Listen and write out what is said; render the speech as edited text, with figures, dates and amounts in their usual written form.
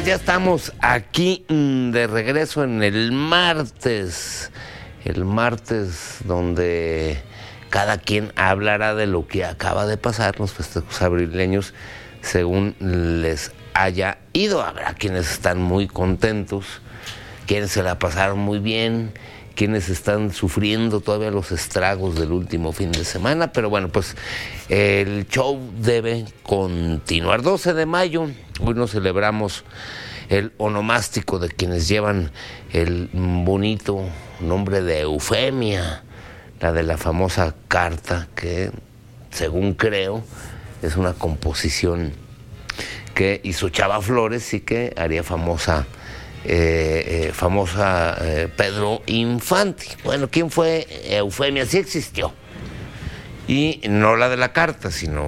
pues ya estamos aquí de regreso en el martes donde cada quien hablará de lo que acaba de pasar, los festejos abrileños, según les haya ido. Habrá quienes están muy contentos, quienes se la pasaron muy bien, quienes están sufriendo todavía los estragos del último fin de semana, pero bueno, pues el show debe continuar. 12 de mayo, hoy nos celebramos el onomástico de quienes llevan el bonito nombre de Eufemia, la de la famosa carta que, según creo, es una composición que hizo Chava Flores y que haría famosa Pedro Infante. Bueno, ¿quién fue Eufemia? Sí existió. Y no la de la carta, sino